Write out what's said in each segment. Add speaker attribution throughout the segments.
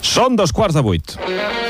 Speaker 1: Són 7:15.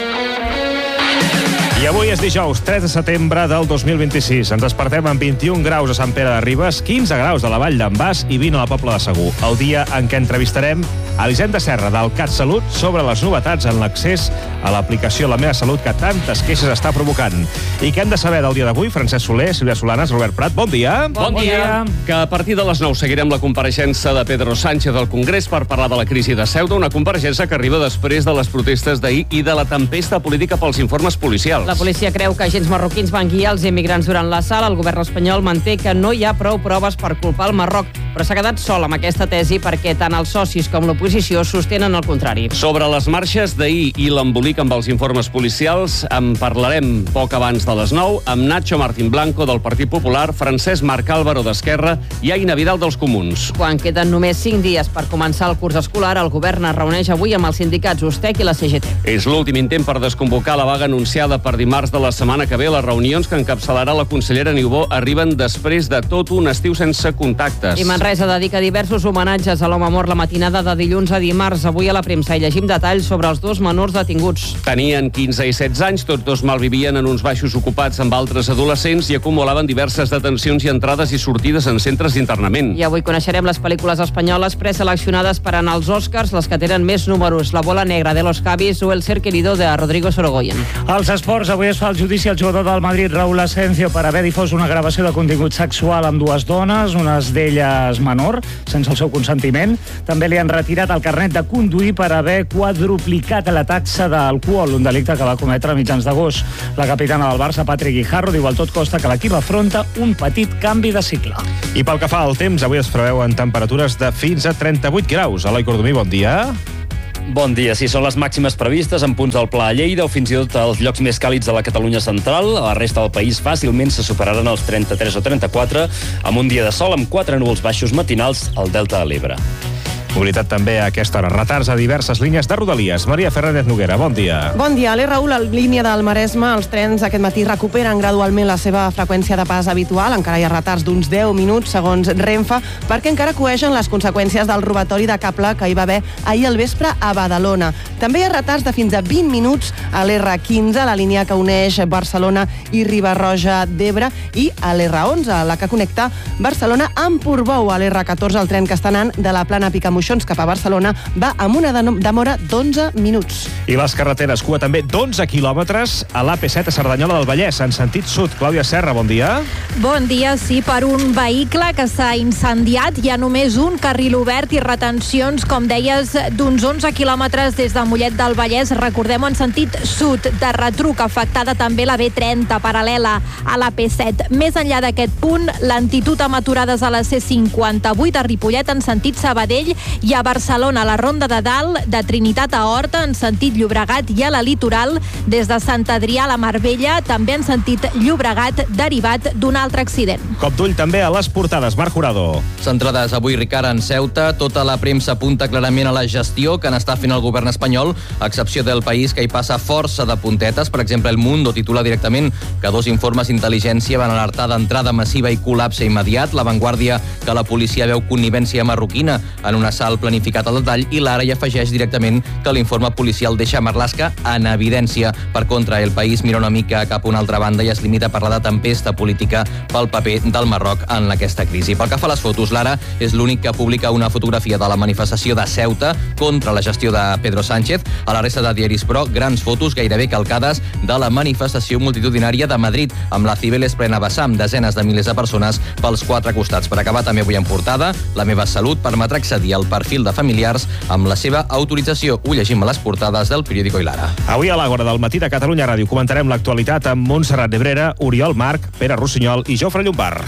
Speaker 1: I avui és dijous, 3 de setembre del 2026. Ens despertem amb 21 graus a Sant Pere de Ribes, 15 graus a la Vall d'en Bas i 20 a la Pobla de Segur. El dia en què entrevistarem a Elisenda Serra del CatSalut sobre les novetats en l'accés a l'aplicació La Meva Salut que tantes queixes està provocant. I què hem de saber del dia d'avui? Francesc Soler, Sílvia Solanas, Robert Prat, bon dia.
Speaker 2: Bon dia. Que a partir de les 9 seguirem la compareixença de Pedro Sánchez al Congrés per parlar de la crisi de Ceuta, una compareixença que arriba després de les protestes d'ahir i de la tempesta política pels informes policials.
Speaker 3: La policia creu que agents marroquins van guiar els immigrants durant l'assalt. El govern espanyol manté que no hi ha prou proves per culpar el Marroc, però s'ha quedat sol amb aquesta tesi perquè tant els socis com l'oposició sostenen el contrari.
Speaker 2: Sobre les marxes d'ahir i l'embolic amb els informes policials en parlarem poc abans de les 9 amb Nacho Martín Blanco del Partit Popular, Francesc Marc Álvaro d'Esquerra i Aina Vidal dels Comuns.
Speaker 3: Quan queden només 5 dies per començar el curs escolar, el govern es reuneix avui amb els sindicats USTEC i la CGT.
Speaker 2: És l'últim intent per desconvocar la vaga anunciada per dimarts de la setmana que ve. Les reunions que encapçalarà la consellera Niubó arriben després de tot un estiu sense contactes.
Speaker 3: I Manresa dedica diversos homenatges a l'home mort la matinada de dilluns a dimarts. Avui a la premsa hi llegim detalls sobre els dos menors detinguts.
Speaker 2: Tenien 15 i 16 anys, tots dos malvivien en uns baixos ocupats amb altres adolescents i acumulaven diverses detencions i entrades i sortides en centres d'internament.
Speaker 3: I avui coneixerem les pel·lícules espanyoles preseleccionades per anar als Oscars, les que tenen més números, La bola negra de Los Cabis o El ser querido de Rodrigo Sorogoyen.
Speaker 4: Als esports, avui es fa el judici al jugador del Madrid, Raúl Asensio, per haver difós una gravació de contingut sexual amb dues dones, unes d'elles menor, sense el seu consentiment. També li han retirat el carnet de conduir per haver quadruplicat la taxa d'alcohol, un delicte que va cometre a mitjans d'agost. La capitana del Barça, Patrick Guijarro, diu al tot costa que l'equip afronta un petit canvi de cicle.
Speaker 1: I pel que fa al temps, avui es preveuen temperatures de fins a 38 graus. Eloi Cordomí, bon dia.
Speaker 5: Bon dia. Sí, són les màximes previstes en punts del Pla a Lleida o fins i tot als llocs més càlids de la Catalunya central. A la resta del país fàcilment se superaran els 33 o 34 amb un dia de sol amb 4 núvols baixos matinals al Delta de l'Ebre.
Speaker 1: Mobilitat també a aquesta hora. Retards a diverses línies de Rodalies. Maria Fernández Noguera, bon dia.
Speaker 6: Bon dia. Raúl, a la línia del Maresme, els trens aquest matí recuperen gradualment la seva freqüència de pas habitual. Encara hi ha retards d'uns 10 minuts, segons Renfe, perquè encara coeixen les conseqüències del robatori de cable que hi va haver ahir al vespre a Badalona. També hi ha retards de fins a 20 minuts a l'R15, la línia que uneix Barcelona i Riba-roja d'Ebre, i a l'R11, la que connecta Barcelona amb Portbou. A l'R14, el tren que està anant de la Plana Picamoixons cap a Barcelona va amb una demora d'11 minuts.
Speaker 1: I les carreteres, cua també d'11 quilòmetres a l'AP7 a Cerdanyola del Vallès, en sentit sud. Clàudia Serra, bon dia.
Speaker 7: Bon dia, sí, per un vehicle que s'ha incendiat. Hi ha només un carril obert i retencions, com deies, d'uns 11 quilòmetres des de Mollet del Vallès. Recordem-ho en sentit sud, de retruc, afectada també la B30, paral·lela a l'AP7. Més enllà d'aquest punt, lentitud amb aturades a la C58 a Ripollet en sentit Sabadell i a Barcelona, a la Ronda de Dalt, de Trinitat a Horta, en sentit Llobregat, i a la Litoral, des de Sant Adrià a la Marbella, també en sentit Llobregat, derivat d'un altre accident.
Speaker 1: Cop d'ull també a les portades. Marc Jurado.
Speaker 8: Centrades avui, Ricard, en Ceuta. Tota la premsa apunta clarament a la gestió que n'està fent el govern espanyol, a excepció del País, que hi passa força de puntetes. Per exemple, El Mundo titula directament que 2 informes d'intel·ligència van alertar d'entrada massiva i col·lapse immediat. La Vanguardia, que la policia veu connivència marroquina en un assalt planificat al detall, i l'Ara hi afegeix directament que l'informe policial deixa Marlaska en evidència. Per contra, El País mira una mica cap a una altra banda i es limita a parlar de tempesta política pel paper del Marroc en aquesta crisi. Pel que fa a les fotos, l'Ara és l'únic que publica una fotografia de la manifestació de Ceuta contra la gestió de Pedro Sánchez. A la resta de diaris, però, grans fotos gairebé calcades de la manifestació multitudinària de Madrid, amb la Cibeles plena vessar, amb desenes de milers de persones pels 4 costats. Per acabar, també avui en portada, La Meva Salut permetrà accedir al perfil de familiars amb la seva autorització. Ho llegim a les portades del periòdico i l'Ara.
Speaker 1: Avui a l'Àgora del matí de Catalunya Ràdio comentarem l'actualitat amb Montserrat Nebrera, Oriol Marc, Pere Rossinyol i Jofre Llombard.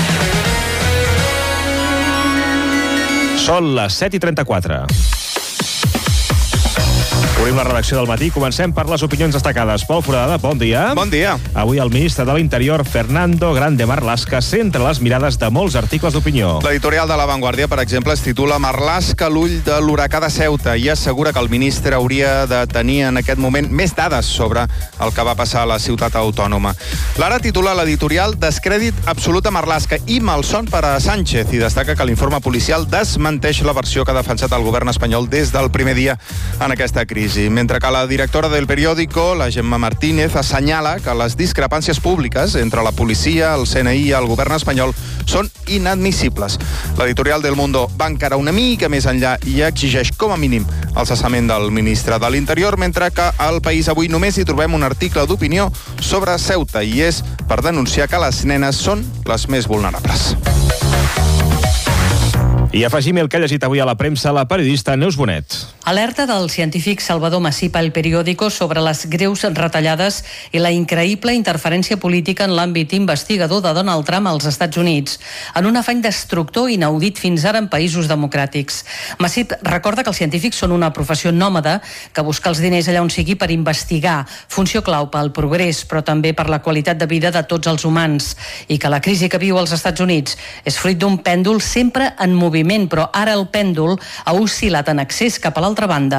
Speaker 1: Són les 7:34. Obrim la redacció del matí. Comencem per les opinions destacades. Pol Foradada, bon dia.
Speaker 9: Bon dia.
Speaker 1: Avui el ministre de l'Interior, Fernando Grande Marlaska, centra les mirades de molts articles d'opinió.
Speaker 9: L'editorial de La Vanguardia, per exemple, es titula Marlaska, l'ull de l'huracà de Ceuta, i assegura que el ministre hauria de tenir en aquest moment més dades sobre el que va passar a la ciutat autònoma. L'Ara titula l'editorial Descrèdit absolut a Marlaska i malson per a Sánchez, i destaca que l'informe policial desmenteix la versió que ha defensat el govern espanyol des del primer dia en aquesta la crisi, mentre que la directora del periòdico, la Gemma Martínez, assenyala que les discrepàncies públiques entre la policia, el CNI i el govern espanyol són inadmissibles. L'editorial del Mundo va encara una mica més enllà i exigeix com a mínim el cessament del ministre de l'Interior, mentre que al País Avui només hi trobem un article d'opinió sobre Ceuta i és per denunciar que les nenes són les més vulnerables.
Speaker 1: I afegim el que ha llegit avui a la premsa la periodista Neus Bonet.
Speaker 10: Alerta del científic Salvador Massip al Periódico sobre les greus retallades i la increïble interferència política en l'àmbit investigador de Donald Trump als Estats Units, en un afany destructor inaudit fins ara en països democràtics. Massip recorda que els científics són una professió nòmada que busca els diners allà on sigui per investigar, funció clau pel progrés, però també per la qualitat de vida de tots els humans, i que la crisi que viu als Estats Units és fruit d'un pèndol sempre en moviment, però ara el pèndol ha oscil·lat en excés cap a l'altra banda.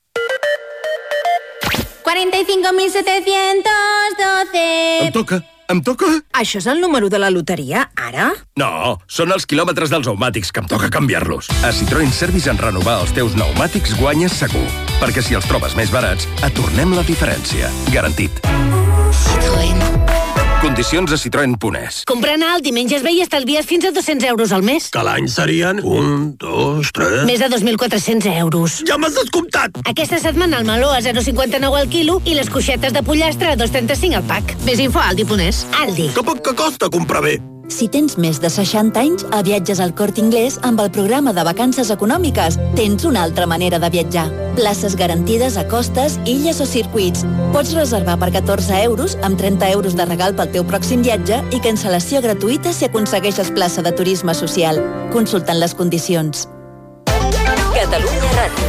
Speaker 11: 45.712. Em toca?
Speaker 12: Això és el número de la loteria, ara?
Speaker 11: No, són els quilòmetres dels pneumàtics que em toca canviar-los. A Citroën Service en renovar els teus pneumàtics guanyes segur. Perquè si els trobes més barats, et tornem la diferència. Garantit.
Speaker 12: Citroën.
Speaker 11: Condicions a Citroën.es.
Speaker 12: Comprant alt i menges bé i estalvies fins a 200 euros al mes.
Speaker 11: Que l'any serien 1, 2, 3...
Speaker 12: Més de 2.400 euros.
Speaker 11: Ja m'has descomptat!
Speaker 12: Aquesta setmana el meló a 0,59 al quilo i les coixetes de pollastre a 2,35 al pack. Més info a Aldi.es. Aldi.
Speaker 11: Que poc que costa comprar bé.
Speaker 13: Si tens més de 60 anys, a Viatges al Corte Inglés amb el programa de vacances econòmiques tens una altra manera de viatjar. Places garantides a costes, illes o circuits. Pots reservar per 14 euros amb 30 euros de regal pel teu pròxim viatge i cancel·lació gratuïta si aconsegueixes plaça de turisme social. Consultant les condicions.
Speaker 14: Catalunya Ràdio.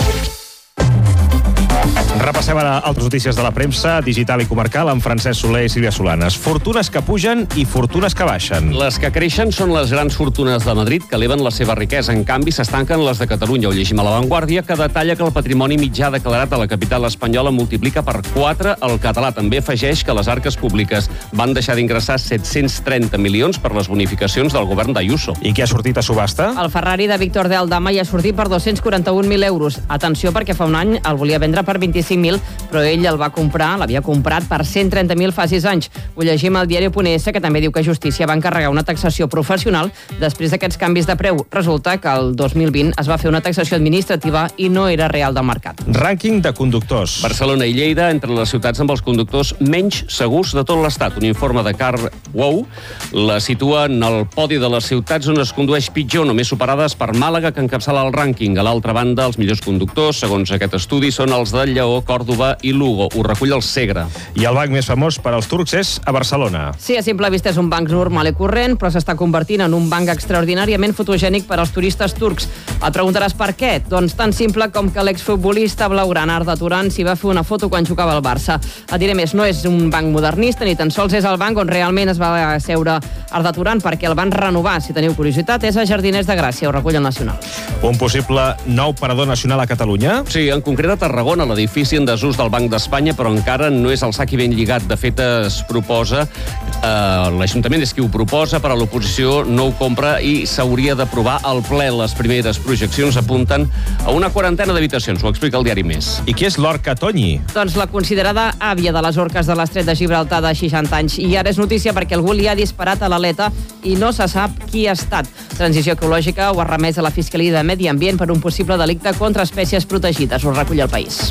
Speaker 1: Repassem ara altres notícies de la premsa digital i comarcal amb Francesc Soler i Sílvia Solanes. Fortunes que pugen i fortunes que baixen.
Speaker 2: Les que creixen són les grans fortunes de Madrid, que eleven la seva riquesa. En canvi, s'estanquen les de Catalunya. Ho llegim a La Vanguardia, que detalla que el patrimoni mitjà declarat a la capital espanyola multiplica per 4 el català. També afegeix que les arques públiques van deixar d'ingressar 730 milions per les bonificacions del govern d'Ayuso.
Speaker 1: I què ha sortit a subhasta?
Speaker 3: El Ferrari de Víctor de Aldama ja ha sortit per 241.000 euros. Atenció, perquè fa un any el volia vendre per 25.000, però ell l'havia comprat per 130.000 fa 6 anys. Ho llegim al diari.es, que també diu que Justícia va encarregar una taxació professional després d'aquests canvis de preu. Resulta que el 2020 es va fer una taxació administrativa i no era real del mercat.
Speaker 1: Rànquing de conductors.
Speaker 2: Barcelona i Lleida, entre les ciutats amb els conductors menys segurs de tot l'Estat. Un informe de CarWow la situa en el podi de les ciutats on es condueix pitjor, només superades per Màlaga, que encapçala el rànquing. A l'altra banda, els millors conductors, segons aquest estudi, són els de Lleó, Còrdova i Lugo. Ho recull el Segre.
Speaker 1: I el banc més famós per als turcs és a Barcelona.
Speaker 3: Sí, a simple vista és un banc normal i corrent, però s'està convertint en un banc extraordinàriament fotogènic per als turistes turcs. Et preguntaràs per què? Doncs tan simple com que l'exfutbolista blaugrana Arda Turan s'hi va fer una foto quan jugava al Barça. Et diré més, no és un banc modernista, ni tan sols és el banc on realment es va asseure Arda Turan, perquè el van renovar. Si teniu curiositat, és a Jardiners de Gràcia, ho recull el Nacional.
Speaker 1: Un possible nou parador nacional a Catalunya?
Speaker 2: Sí, en concret a Tarragona, l'edifici en desús del Banc d'Espanya, però encara no és el sac i ben lligat. De fet, es proposa, l'Ajuntament és qui ho proposa, però l'oposició no ho compra i s'hauria d'aprovar al ple. Les primeres projeccions apunten a una quarantena d'habitacions, ho explica el diari Més.
Speaker 1: I qui és l'orca Toñi?
Speaker 3: Doncs la considerada àvia de les orques de l'estret de Gibraltar de 60 anys. I ara és notícia perquè algú li ha disparat a l'aleta i no se sap qui ha estat. Transició Ecològica ho ha remès a la Fiscalia de Medi Ambient per un possible delicte contra espècies protegides. Ho recull el País.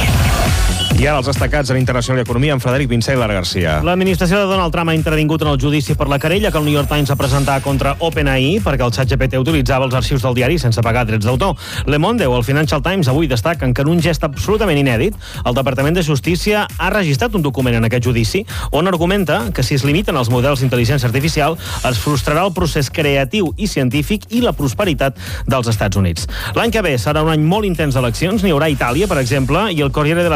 Speaker 1: I ara els destacats en Internacional i Economia amb Frederic Vincent i Lara Garcia.
Speaker 15: L'administració de Donald Trump ha intervingut en el judici per la querella que el New York Times ha presentat contra OpenAI perquè el ChatGPT utilitzava els arxius del diari sense pagar drets d'autor. Le Monde o el Financial Times avui destaquen que en un gest absolutament inèdit, el Departament de Justícia ha registrat un document en aquest judici on argumenta que si es limiten els models d'intel·ligència artificial es frustrarà el procés creatiu i científic i la prosperitat dels Estats Units. L'any que ve serà un any molt intens d'eleccions. N'hi haurà a Itàlia, per exemple, i el Corriere della Sera avui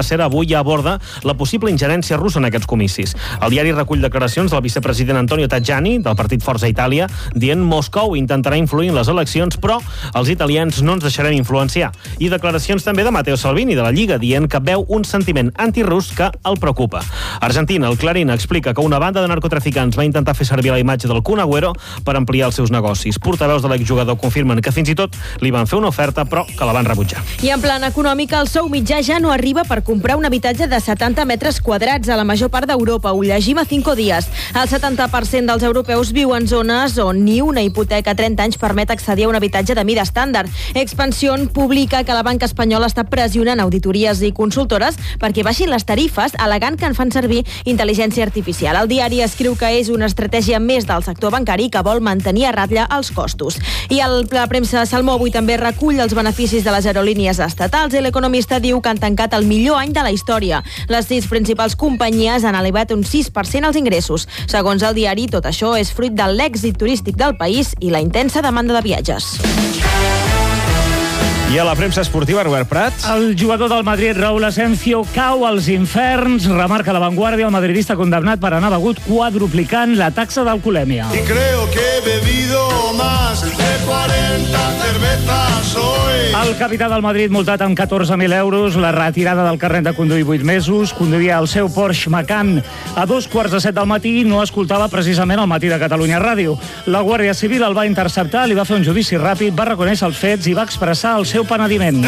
Speaker 15: avui ja aborda la possible ingerència russa en aquests comicis. El diari recull declaracions del vicepresident Antonio Tajani, del partit Forza Itàlia, dient Moscou intentarà influir en les eleccions, però els italians no ens deixarem influenciar. I declaracions també de Matteo Salvini, de la Lliga, dient que veu un sentiment antirus que el preocupa. Argentina, el Clarín explica que una banda de narcotraficants va intentar fer servir la imatge del Kun Agüero per ampliar els seus negocis. Portaveus de l'exjugador confirmen que fins i tot li van fer una oferta, però que la van rebutjar.
Speaker 16: I en plan econòmic, el sou mitjà ja no arriba per comprar un habitatge de 70 metres quadrats a la major part d'Europa. Ho llegim a 5 dies. El 70% dels europeus viu en zones on ni una hipoteca a 30 anys permet accedir a un habitatge de mida estàndard. Expansión publica que la banca espanyola està pressionant auditories i consultores perquè baixin les tarifes, al·legant que en fan servir intel·ligència artificial. El diari escriu que és una estratègia més del sector bancari que vol mantenir a ratlla els costos. I la premsa Salmó avui també recull els beneficis de les aerolínies estatals i l'economista diu que han tancat el millor any de la història. Les 6 principals companyies han elevat un 6% els ingressos. Segons el diari, tot això és fruit de l'èxit turístic del país i la intensa demanda de viatges.
Speaker 1: I a la premsa esportiva, Robert Prats.
Speaker 4: El jugador del Madrid, Raúl Asensio, cau als inferns. Remarca La Vanguardia, el madridista condemnat per anar begut quadruplicant la taxa d'alcoholèmia.
Speaker 17: Y creo que he bebido más de 40 cervezas hoy.
Speaker 4: El capità del Madrid multat amb 14.000 euros, la retirada del carnet de conduir 8 mesos, conduïa el seu Porsche Macan a 2:45 del matí i no escoltava precisament el Matí de Catalunya Ràdio. La Guàrdia Civil el va interceptar, li va fer un judici ràpid, va reconèixer els fets i va expressar el seu penediment.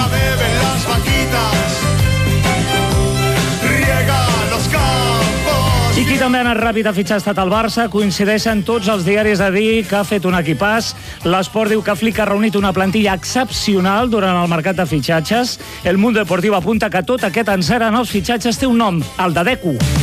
Speaker 4: I qui també ha anat ràpid a fitxar ha estat el Barça. Coincideixen tots els diaris a dir que ha fet un equipàs. L'Esport diu que Flick ha reunit una plantilla excepcional durant el mercat de fitxatges. El Mundo Deportiu apunta que tot aquest encert en els fitxatges té un nom, el de Deco.